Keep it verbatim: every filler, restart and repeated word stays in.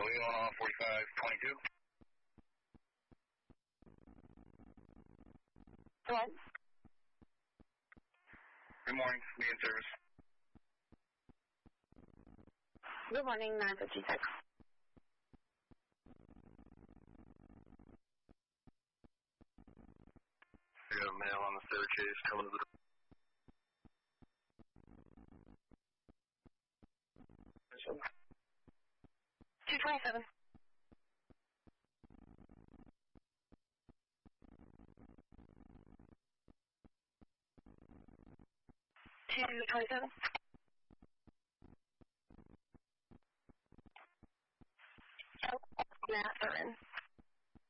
Elon on forty-five twenty-two. What? Good morning, be in service. Good morning, nine fifty-six. We have a male on the staircase coming to the two twenty-seven. two twenty-seven.